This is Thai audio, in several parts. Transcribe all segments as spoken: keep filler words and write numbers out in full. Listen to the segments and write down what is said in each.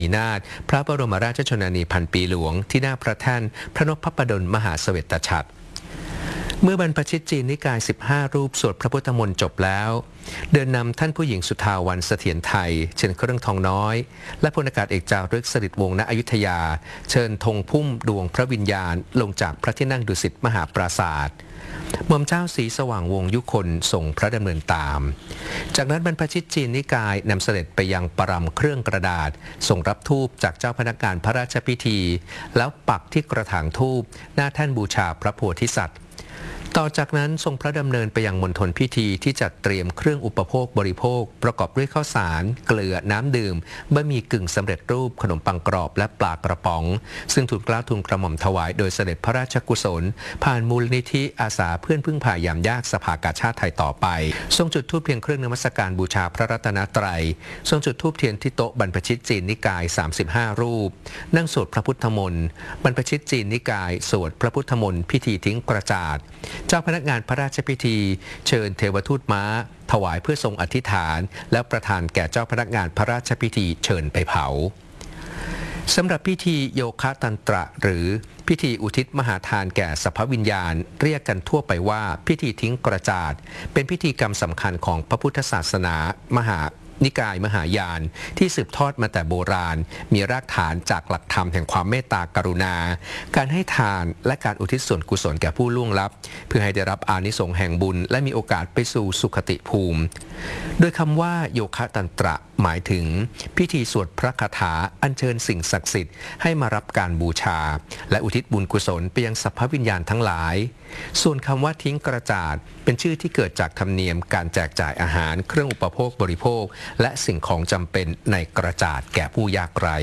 นาถพระบรมราชชนนีพันปีหลวงที่หน้าพระแท่นพระนพพระดลมหาเสวตฉัตรเมื่อบรรพชิตจีนนิกายสิบห้ารูปสวดพระพุทธมนต์จบแล้วเดินนำท่านผู้หญิงสุทาวันเสถียรไทยเชิญเครื่องทองน้อยและพลอากาศเอกจารึกสฤษดิ์วงศ์ณอยุธยาเชิญธงพุ่มดวงพระวิญญาณลงจากพระที่นั่งดุสิตมหาปราสาทหม่อมเจ้าศรีสว่างวงศ์ยุคนส่งพระดำเนินตามจากนั้นบรรพชิตจีนนิกายนำเสด็จไปยังปรำเครื่องกระดาษส่งรับธูปจากเจ้าพนักงานพระราชพิธีแล้วปักที่กระถางธูปหน้าแท่นบูชาพระโพธิสัตว์ต่อจากนั้นทรงพระดำเนินไปยังมณฑลพิธีที่จัดเตรียมเครื่องอุปโภคบริโภคประกอบด้วยข้าวสารเกลือน้ำดื่มบะหมี่กึ่งสำเร็จรูปขนมปังกรอบและปลากระป๋องซึ่งทูลเกล้าทูลกระหม่อมถวายโดยเสด็จพระราชกุศลผ่านมูลนิธิอาสาเพื่อนพึ่งพายามยากสภากาชาติไทยต่อไปทรงจุดธูปเทียนเครื่องนมัสการบูชาพระรัตนตรัยทรงจุดธูปเทียนที่โต๊ะบรรพชิตจีนนิกายสามสิบห้ารูปนั่งสวดพระพุทธมนต์บรรพชิตจีนนิกายสวดพระพุทธมนต์พิธีทิ้งกระจาดเจ้าพนักงานพระราชพิธีเชิญเทวทูตม้าถวายเพื่อทรงอธิษฐานและประทานแก่เจ้าพนักงานพระราชพิธีเชิญไปเผาสำหรับพิธีโยคะตันตระหรือพิธีอุทิศมหาทานแก่สรรพวิญญาณเรียกกันทั่วไปว่าพิธีทิ้งกระจาดเป็นพิธีกรรมสำคัญของพระพุทธศาสนามหานิกายมหายานที่สืบทอดมาแต่โบราณมีรากฐานจากหลักธรรมแห่งความเมตตากรุณาการให้ทานและการอุทิศส่วนกุศลแก่ผู้ล่วงลับเพื่อให้ได้รับอานิสงส์แห่งบุญและมีโอกาสไปสู่สุคติภูมิโดยคำว่าโยคะตันตระหมายถึงพิธีสวดพระคาถาอัญเชิญสิ่งศักดิ์สิทธิ์ให้มารับการบูชาและอุทิศบุญกุศลไปยังสรรพวิญญาณทั้งหลายส่วนคำว่าทิ้งกระจาดเป็นชื่อที่เกิดจากธรรมเนียมการแจกจ่ายอาหารเครื่องอุปโภคบริโภคและสิ่งของจำเป็นในกระจาดแก่ผู้ยากไร้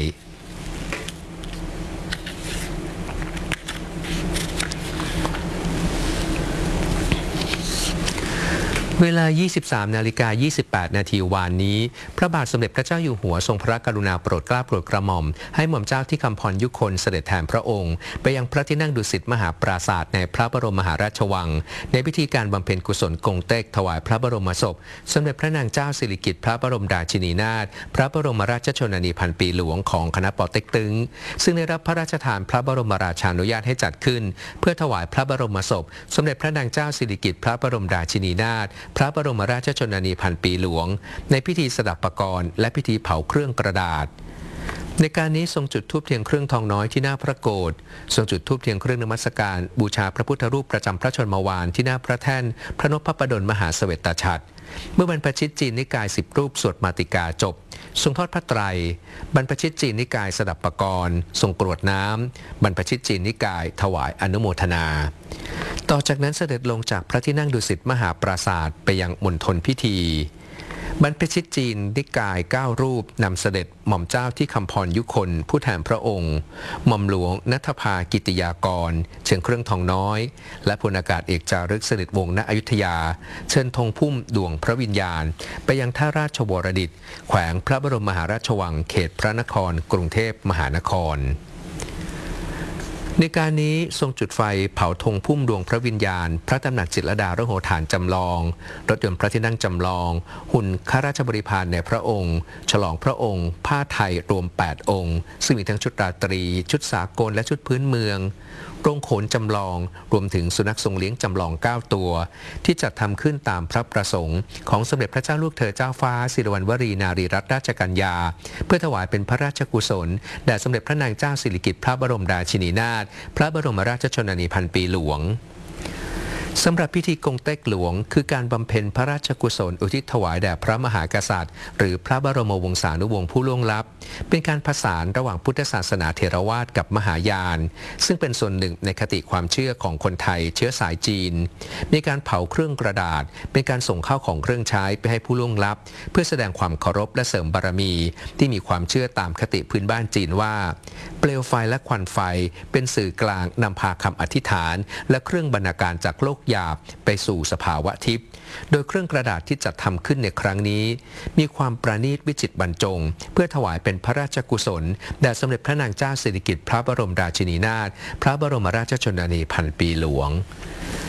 เวลา ยี่สิบสามนาฬิกายี่สิบแปดนาทีวานนี้พระบาทสมเด็จพระเจ้าอยู่หัวทรงพระกรุณาโปรดเกล้าโปรดกระหม่อมให้หม่อมเจ้าที่คำพรยุคนเสด็จแทนพระองค์ไปยังพระที่นั่งดุสิตมหาปราสาทในพระบรมมหาราชวังในพิธีการบำเพ็ญกุศลกงเต็กถวายพระบรมศพสมเด็จพระนางเจ้าสิริกิติ์พระบรมราชินีนาถพระบรมราชชนนีพันปีหลวงของคณะปอเต็กตึงซึ่งได้รับพระราชทานพระบรมราชานุญาตให้จัดขึ้นเพื่อถวายพระบรมศพสมเด็จพระนางเจ้าสิริกิติ์พระบรมราชินีนาถพระบรมราชชนนีพันปีหลวงในพิธีสดับปกรณ์และพิธีเผาเครื่องกระดาษในการนี้ทรงจุดธูปเทียนเครื่องทองน้อยที่หน้าพระโกฐทรงจุดธูปเทียนเครื่องนมัสการบูชาพระพุทธรูปประจำพระชนมวานที่หน้าพระแท่นพระนพพระดลมหาเสวตฉัตรเมื่อบรรพชิตจีนนิกายสิบรูปสวดมาติกาจบทรงทอดพระไตรบรรพชิตจีนนิกายสดับปกรณ์ทรงกรวดน้ำบรรพชิตจีนนิกายถวายอนุโมทนาต่อจากนั้นเสด็จลงจากพระที่นั่งดุสิตมหาปราสาทไปยังมณฑลพิธีบรรพชิตจีนนิกายเก้ารูปนำเสด็จหม่อมเจ้าที่คำพรยุคนผู้แทนพระองค์หม่อมหลวงณัฐภากิติยากรเชิญเครื่องทองน้อยและพลอากาศเอกจารึกสฤษดิ์วงศ์ณอยุธยาเชิญธงพุ่มดวงพระวิญญาณไปยังท่าราชวรดิตแขวงพระบรมมหาราชวังเขตพระนครกรุงเทพมหานครในการนี้ทรงจุดไฟเผาธงพุ่มดวงพระวิญญาณพระตำหนักจิตรลดาระโหฐานจำลองรถยนต์พระที่นั่งจำลองหุ่นข้าราชบริพารในพระองค์ฉลองพระองค์ผ้าไทยรวมแปดองค์ซึ่งมีทั้งชุดราตรีชุดสากลและชุดพื้นเมืองโรงโขนจำลองรวมถึงสุนัขทรงเลี้ยงจำลองเก้าตัวที่จัดทำขึ้นตามพระประสงค์ของสมเด็จพระเจ้าลูกเธอเจ้าฟ้าสิริวัณวรีนารีรัตนราชกัญญาเพื่อถวายเป็นพระราชกุศลแด่สมเด็จพระนางเจ้าสิริกิติ์พระบรมราชินีนาถพระบรมราชชนนีพันปีหลวงสำหรับพิธีกงเต็กหลวงคือการบำเพ็ญพระราชกุศลอุทิศถวายแด่พระมหากษัตริย์หรือพระบรมวงศานุวงศ์ผู้ล่วงลับเป็นการผสานระหว่างพุทธศาสนาเถรวาทกับมหายานซึ่งเป็นส่วนหนึ่งในคติความเชื่อของคนไทยเชื้อสายจีนมีการเผาเครื่องกระดาษเป็นการส่งข้าวของเครื่องใช้ไปให้ผู้ล่วงลับเพื่อแสดงความเคารพและเสริมบารมีที่มีความเชื่อตามคติพื้นบ้านจีนว่าเปลวไฟและควันไฟเป็นสื่อกลางนำพาคำอธิษฐานและเครื่องบรรณาการจากโลกหยาบไปสู่สภาวะทิพย์โดยเครื่องกระดาษที่จัดทำขึ้นในครั้งนี้มีความประณีตวิจิตรบรรจงเพื่อถวายเป็นพระราชกุศลแด่สมเด็จพระนางเจ้าสิริกิติ์พระบรมราชินีนาถพระบรมราชชนนีพันปีหลวง